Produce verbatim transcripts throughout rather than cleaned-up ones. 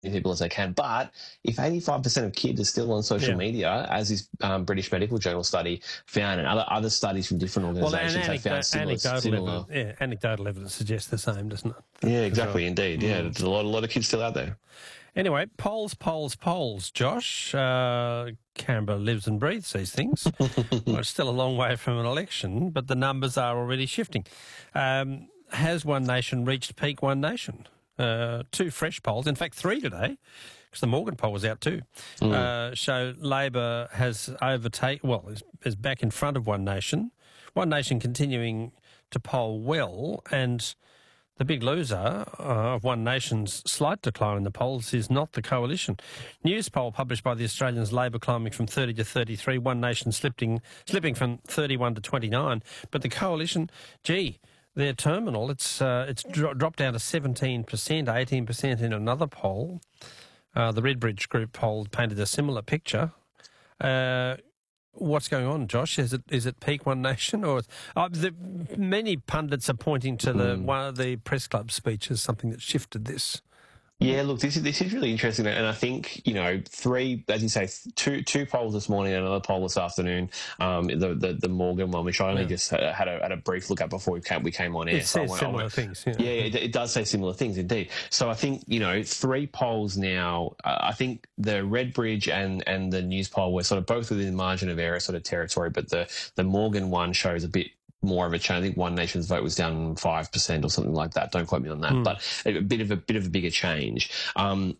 people as they can. But if eighty-five percent of kids are still on social Yeah. media, as this um, British Medical Journal study found, and other other studies from different organisations well, have found similar. anecdotal similar evidence, yeah, anecdotal evidence suggests the same, doesn't it? yeah, exactly, indeed. Yeah, Mm. there's a lot, a lot of kids still out there. Anyway, polls, polls, polls, Josh. Uh, Canberra lives and breathes these things. Well, it's still a long way from an election, but the numbers are already shifting. Um, has One Nation reached peak One Nation? Uh, two fresh polls, in fact three today, because the Morgan poll was out too, mm. uh, show Labor has overtaken, well, is, is back in front of One Nation. One Nation continuing to poll well, and the big loser uh, of One Nation's slight decline in the polls is not the coalition. News poll published by the Australians, Labor climbing from thirty to thirty-three, One Nation slipping, slipping from thirty-one to twenty-nine, but the coalition, gee, their terminal, it's uh, it's dro- dropped down to seventeen percent, eighteen percent in another poll. Uh, the Redbridge Group poll painted a similar picture. Uh, what's going on, Josh? Is it is it peak One Nation? Or uh, the, many pundits are pointing to the mm. one of the press club speech as something that shifted this. Yeah, look, this is this is really interesting, and I think, you know, three, as you say, two two polls this morning and another poll this afternoon. Um, the, the the Morgan one, which I only yeah. just had a, had a brief look at before we came we came on air. It so says I went, similar I went, things. Yeah, yeah, it, it does say similar things indeed. So I think, you know, three polls now. Uh, I think the Redbridge and and the News poll were sort of both within margin of error sort of territory, but the the Morgan one shows a bit more of a change. I think One Nation's vote was down five percent or something like that. Don't quote me on that, mm. but a bit of a bit of a bigger change. Um,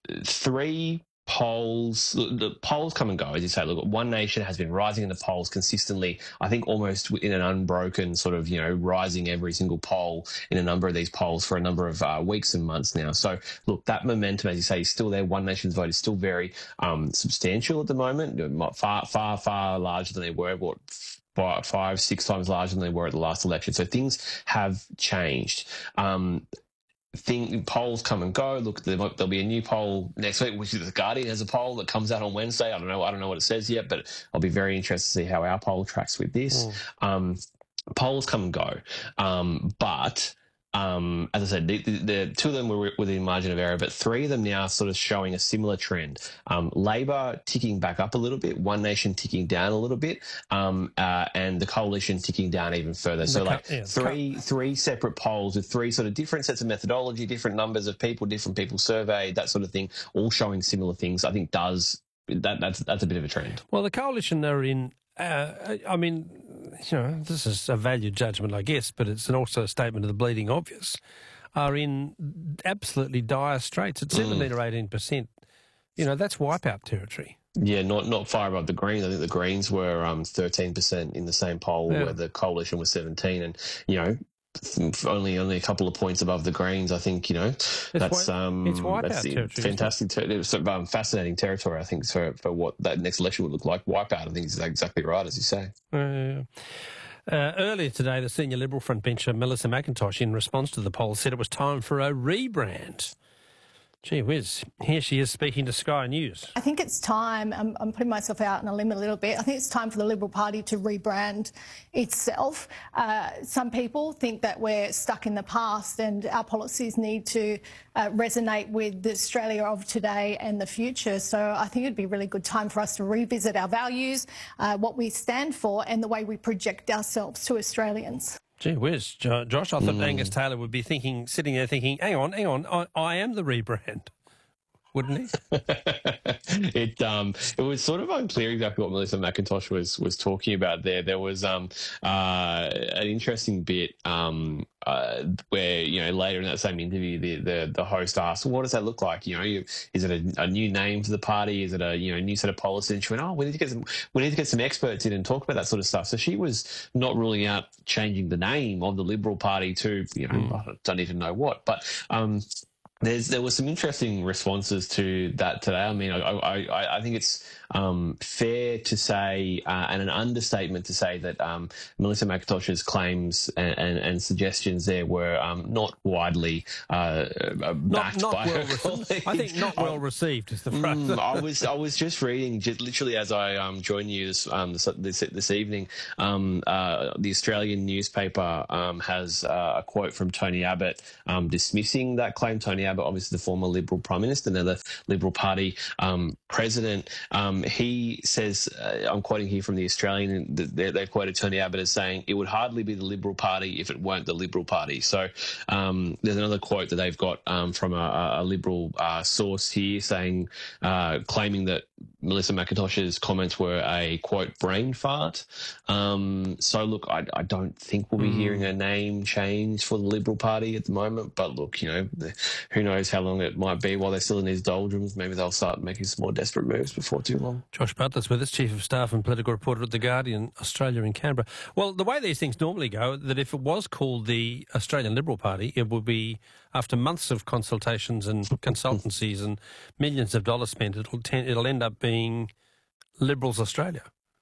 three polls, the polls come and go, as you say. Look, One Nation has been rising in the polls consistently. I think almost in an unbroken sort of, you know, rising every single poll in a number of these polls for a number of uh, weeks and months now. So, look, that momentum, as you say, is still there. One Nation's vote is still very um, substantial at the moment, far, far, far larger than they were. What? Five, five, six times larger than they were at the last election. So things have changed. Um, thing, polls come and go. Look, there might, there'll be a new poll next week, which is the Guardian has a poll that comes out on Wednesday. I don't know. I don't know what it says yet, but I'll be very interested to see how our poll tracks with this. Mm. Um, polls come and go, um, but. Um, as I said, the, the, the two of them were within margin of error, but three of them now sort of showing a similar trend. Um, Labor ticking back up a little bit, One Nation ticking down a little bit, um, uh, and the coalition ticking down even further. So, like yeah, three three separate polls with three sort of different sets of methodology, different numbers of people, different people surveyed, that sort of thing, all showing similar things. I think does that that's that's a bit of a trend. Well, the coalition are in. Uh, I mean, you know, this is a value judgment, I guess, but it's also a statement of the bleeding obvious, are in absolutely dire straits at seventeen or eighteen percent. You know, that's wipeout territory. Yeah, not not far above the Greens. I think the Greens were um, thirteen percent in the same poll yeah. where the coalition was seventeen, and, you know, only only a couple of points above the Greens. I think, you know, it's that's wi- um it's that's territory, fantastic. Ter- it was sort of, um, fascinating territory, I think, for for what that next election would look like. Wipeout, I think, is exactly right, as you say. Uh, uh, earlier today, the senior Liberal frontbencher Melissa McIntosh, in response to the poll, said it was time for a rebrand. Gee whiz, here she is speaking to Sky News. I think it's time, I'm, I'm putting myself out on a limb a little bit, I think it's time for the Liberal Party to rebrand itself. Uh, some people think that we're stuck in the past and our policies need to uh, resonate with the Australia of today and the future. So I think it'd be a really good time for us to revisit our values, uh, what we stand for and the way we project ourselves to Australians. Gee whiz, Josh, I thought mm. Angus Taylor would be thinking, sitting there thinking, hang on, hang on, I, I am the rebrand, wouldn't he? it um it was sort of unclear exactly what Melissa McIntosh was was talking about there. There was um uh an interesting bit um uh where, you know, later in that same interview the the, the host asked, well, what does that look like? You know, you, is it a, a new name for the party? Is it a, you know, new set of policies? And she went, oh, we need to get some we need to get some experts in and talk about that sort of stuff. So she was not ruling out changing the name of the Liberal Party to, you know, mm. I don't even know what, but um. There's there were some interesting responses to that today. I mean, I I, I think it's um, fair to say, uh, and an understatement to say, that um, Melissa McIntosh's claims and, and, and suggestions there were um, not widely uh, backed not, not by well her colleagues. I think not well received is the phrase. Mm, I was I was just reading, just literally as I um, joined you this, um, this this this evening. Um, uh, the Australian newspaper um, has uh, a quote from Tony Abbott um, dismissing that claim. Tony Abbott, obviously the former Liberal Prime Minister, now the Liberal Party um, president, um, he says, uh, I'm quoting here from the Australian, they, they've quoted Tony Abbott as saying, it would hardly be the Liberal Party if it weren't the Liberal Party. So um, there's another quote that they've got um, from a, a Liberal uh, source here saying, uh, claiming that Melissa McIntosh's comments were a, quote, brain fart. Um, so, look, I, I don't think we'll be mm. hearing a name change for the Liberal Party at the moment. But, look, you know, who knows how long it might be while they're still in these doldrums. Maybe they'll start making some more desperate moves before too long. Josh Butler's with us, Chief of Staff and Political Reporter at The Guardian, Australia in Canberra. Well, the way these things normally go, that if it was called the Australian Liberal Party, it would be, after months of consultations and consultancies and millions of dollars spent, it'll, ten, it'll end up being Liberals Australia.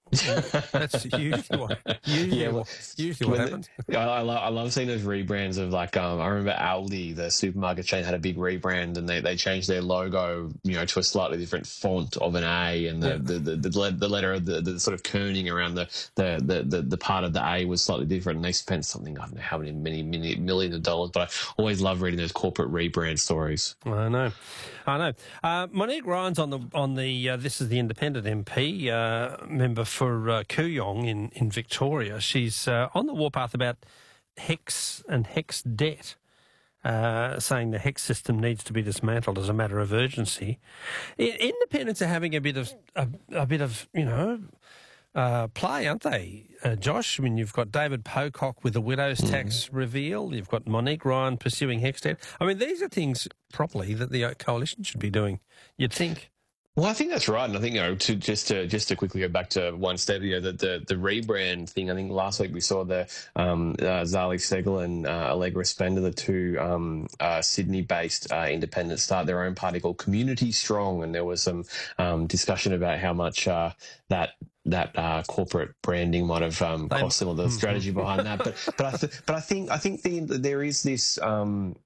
That's usually what, usually yeah, well, what, usually what happens. The, I, I, love, I love seeing those rebrands of, like, um, I remember Aldi, the supermarket chain, had a big rebrand, and they, they changed their logo, you know, to a slightly different font of an A, and the yeah. the, the, the, the letter of the, the sort of kerning around the, the, the, the, the part of the A was slightly different, and they spent something, I don't know how many, many, many millions of dollars, but I always love reading those corporate rebrand stories. I know. I know. Uh, Monique Ryan's on the, on the uh, this is the Independent M P, uh, member for uh, Kooyong in, in Victoria. She's uh, on the warpath about HECS and HECS debt, uh, saying the HECS system needs to be dismantled as a matter of urgency. Independents are having a bit of, a, a bit of, you know, Uh, play, aren't they, uh, Josh? I mean, you've got David Pocock with the widow's mm. tax reveal. You've got Monique Ryan pursuing HECS debt. I mean, these are things properly that the coalition should be doing, you'd think. Well, I think that's right, and I think, you know, to just to just to quickly go back to one step, you know, the the, the rebrand thing. I think last week we saw the um, uh, Zali Steggall and uh, Allegra Spender, the two um, uh, Sydney-based uh, independents, start their own party called Community Strong, and there was some um, discussion about how much uh, that. that uh, corporate branding might have um, cost them, or the strategy behind that. But but I th- but I think I think the, there is this um,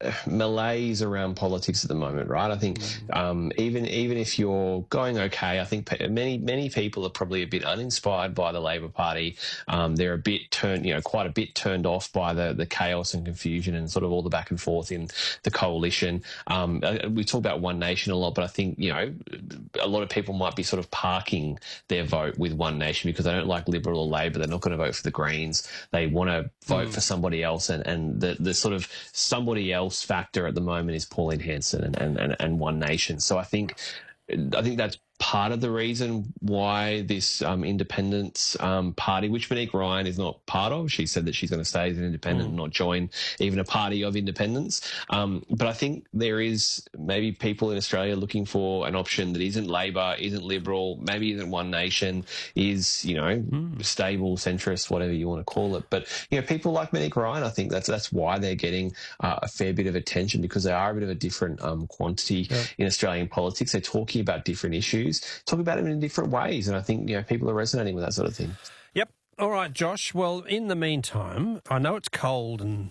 malaise around politics at the moment, right? I think um, even even if you're going okay, I think many many people are probably a bit uninspired by the Labor Party. Um, they're a bit turned, you know, quite a bit turned off by the the chaos and confusion and sort of all the back and forth in the coalition. Um, we talk about One Nation a lot, but I think, you know, a lot of people might be sort of parking their vote with One Nation because they don't like Liberal or Labor. They're not going to vote for the Greens. They want to vote mm. for somebody else, and and the the sort of somebody else factor at the moment is Pauline Hanson and, and, and, and One Nation. So I think I think that's part of the reason why this um, independence um, party, which Monique Ryan is not part of, she said that she's going to stay as an independent mm. and not join even a party of independents. Um, but I think there is maybe people in Australia looking for an option that isn't Labor, isn't Liberal, maybe isn't One Nation, is, you know, mm. stable, centrist, whatever you want to call it. But, you know, people like Monique Ryan, I think that's that's why they're getting uh, a fair bit of attention, because they are a bit of a different um, quantity yeah. in Australian politics. They're talking about different issues, talk about them in different ways, and I think, you know, people are resonating with that sort of thing. Yep. All right, Josh. Well, in the meantime, I know it's cold and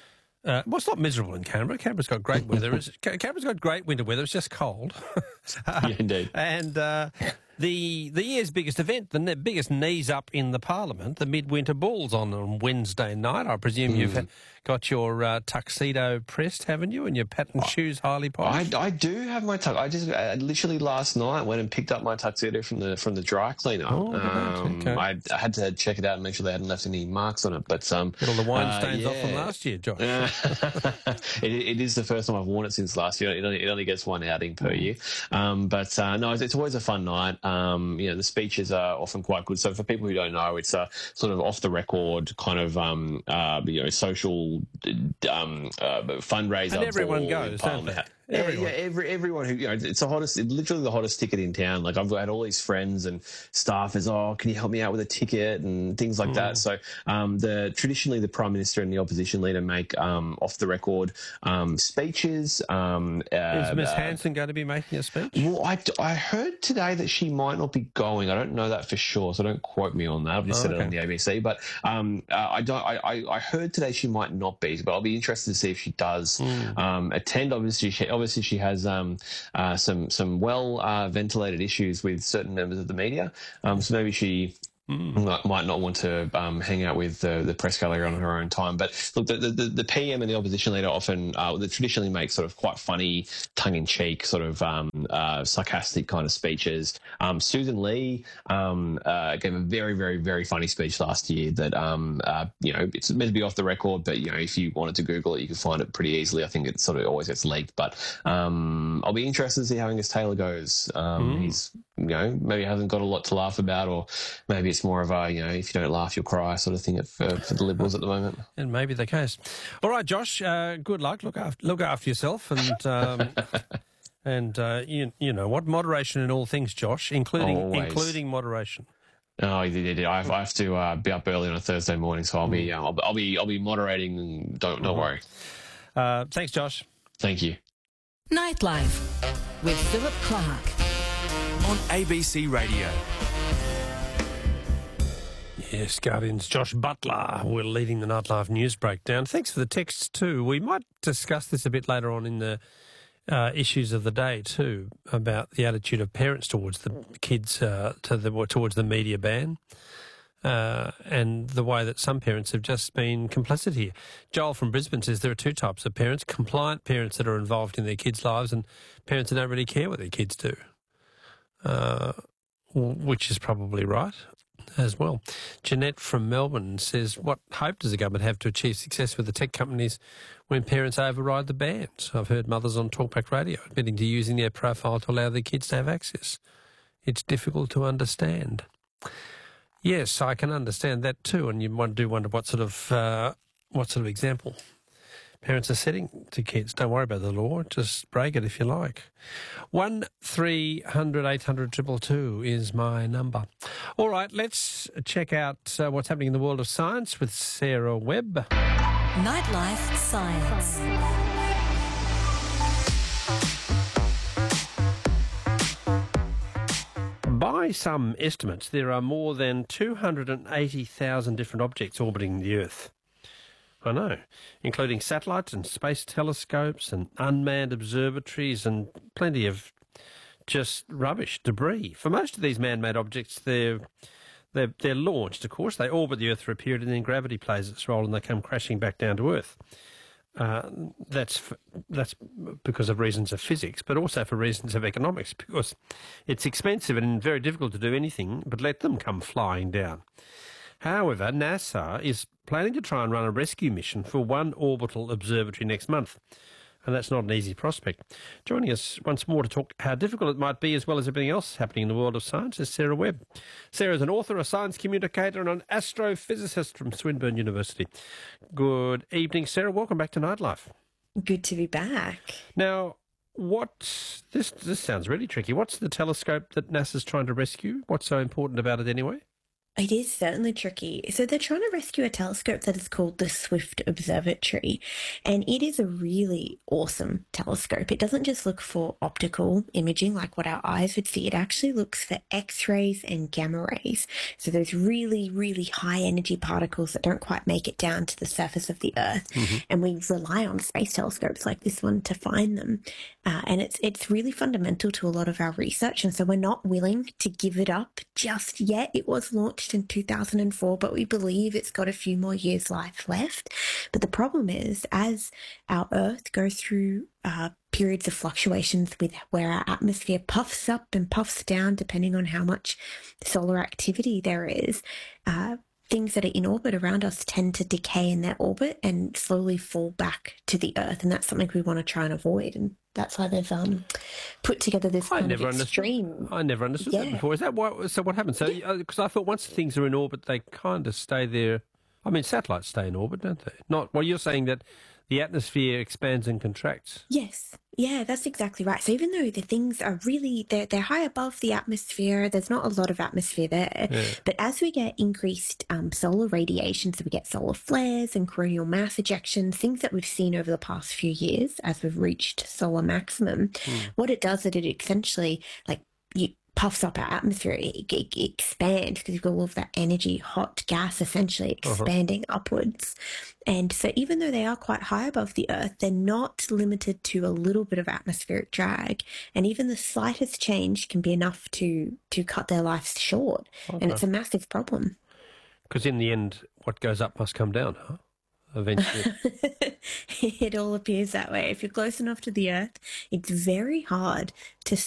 uh, well, it's not miserable in Canberra. Canberra's got great weather. It's, Canberra's got great winter weather. It's just cold. uh, yeah, indeed. And uh, the the year's biggest event, the ne- biggest knees up in the Parliament, the Midwinter Bulls on, on Wednesday night. I presume mm. you've got your uh, tuxedo pressed, haven't you, and your patent oh, shoes highly polished? I, I do have my tux. I just uh, literally last night went and picked up my tuxedo from the from the dry cleaner. Oh, um, okay. I, I had to check it out and make sure they hadn't left any marks on it. But um, get all the wine stains uh, yeah. off from last year, Josh. it, it is the first time I've worn it since last year. It only, it only gets one outing per mm. year. Um, but uh, no, it's, it's always a fun night. Um, you know, the speeches are often quite good. So for people who don't know, it's a sort of off the record kind of um, uh, you know, social um, uh, fundraiser. And everyone goes, don't they? Everyone. Yeah, every, everyone who, you know, it's the hottest, literally the hottest ticket in town. Like, I've had all these friends and staffers, oh, can you help me out with a ticket and things like mm. that. So, um, the traditionally the Prime Minister and the opposition leader make um, off the record um, speeches. Um, uh, Is Miss uh, Hanson going to be making a speech? Well, I, I heard today that she might not be going. I don't know that for sure, so don't quote me on that. I've just oh, said okay. it on the A B C. But um, uh, I don't. I, I heard today she might not be, but I'll be interested to see if she does mm. um, attend. Obviously, she, obviously she has um, uh, some some well uh, ventilated issues with certain members of the media. Um, so maybe she Mm. Might, might not want to um, hang out with the, the press gallery on her own time. But look, the, the, the P M and the opposition leader often uh, they traditionally make sort of quite funny, tongue-in-cheek, sort of um, uh, sarcastic kind of speeches. Um, Susan Lee um, uh, gave a very, very, very funny speech last year that, um, uh, you know, it's meant to be off the record, but, you know, if you wanted to Google it, you could find it pretty easily. I think it sort of always gets leaked. But um, I'll be interested to see how Angus Taylor goes. Um, mm. He's, you know, maybe hasn't got a lot to laugh about, or maybe it's more of a, you know, if you don't laugh, you'll cry sort of thing for, for the Liberals at the moment. And maybe the case. All right, Josh, uh, good luck. Look after, look after yourself and... Um, and, uh, you, you know what, moderation in all things, Josh, including Always. including moderation. Oh, you did. I have, I have to uh, be up early on a Thursday morning, so I'll be, mm. uh, I'll, I'll be, I'll be moderating. And don't, don't mm. worry. Uh, thanks, Josh. Thank you. Nightlife with Philip Clark on A B C Radio. Yes, Guardian's Josh Butler. We're leading the Nightlife news breakdown. Thanks for the texts too. We might discuss this a bit later on in the uh, issues of the day too, about the attitude of parents towards the kids, uh, to the towards the media ban. Uh, and the way that some parents have just been complicit here. Joel from Brisbane says there are two types of parents: compliant parents that are involved in their kids' lives, and parents that don't really care what their kids do, uh, which is probably right as well. Jeanette from Melbourne says, what hope does the government have to achieve success with the tech companies when parents override the bans? I've heard mothers on Talkback Radio admitting to using their profile to allow their kids to have access. It's difficult to understand. Yes, I can understand that too, and you do wonder what sort of uh, what sort of example parents are setting to kids. Don't worry about the law; just break it if you like. One three hundred eight hundred triple two is my number. All right, let's check out uh, what's happening in the world of science with Sarah Webb. Nightlife Science. By some estimates, there are more than two hundred eighty thousand different objects orbiting the Earth. I know, including satellites and space telescopes and unmanned observatories and plenty of just rubbish, debris. For most of these man-made objects, they're, they're, they're launched, of course. They orbit the Earth for a period and then gravity plays its role and they come crashing back down to Earth. Uh, that's that's because of reasons of physics, but also for reasons of economics, because it's expensive and very difficult to do anything but let them come flying down. However, NASA is planning to try and run a rescue mission for one orbital observatory next month, and that's not an easy prospect. Joining us once more to talk how difficult it might be, as well as everything else happening in the world of science, is Sarah Webb. Sarah is an author, a science communicator and an astrophysicist from Swinburne University. Good evening, Sarah. Welcome back to Nightlife. Good to be back. Now, what this this sounds really tricky. What's the telescope that NASA's trying to rescue? What's so important about it anyway? It is certainly tricky. So they're trying to rescue a telescope that is called the Swift Observatory, and it is a really awesome telescope. It doesn't just look for optical imaging like what our eyes would see. It actually looks for X-rays and gamma rays. So those really, really high energy particles that don't quite make it down to the surface of the Earth. Mm-hmm. And we rely on space telescopes like this one to find them. Uh, and it's it's really fundamental to a lot of our research. And so we're not willing to give it up just yet. It was launched in two thousand four, but we believe it's got a few more years' life left. But the problem is, as our Earth goes through uh, periods of fluctuations with where our atmosphere puffs up and puffs down, depending on how much solar activity there is, uh, things that are in orbit around us tend to decay in their orbit and slowly fall back to the Earth. And that's something we want to try and avoid. And that's why they've um, put together this I kind never of extreme... Understood. I never understood yeah. that before. Is that what, so what happens? So, because yeah. I thought once things are in orbit, they kind of stay there. I mean, satellites stay in orbit, don't they? Not, well, you're saying that the atmosphere expands and contracts. Yes. Yeah, that's exactly right. So even though the things are really, they're, they're high above the atmosphere, there's not a lot of atmosphere there. Yeah. But as we get increased um, solar radiation, so we get solar flares and coronal mass ejections, things that we've seen over the past few years as we've reached solar maximum, mm. what it does is it essentially, like, you puffs up our atmosphere, it, it, it expands because you've got all of that energy, hot gas essentially expanding uh-huh. upwards. And so even though they are quite high above the Earth, they're not limited to a little bit of atmospheric drag. And even the slightest change can be enough to, to cut their lives short. Okay. And it's a massive problem. Because in the end, what goes up must come down, huh? Eventually. It all appears that way. If you're close enough to the Earth, it's very hard to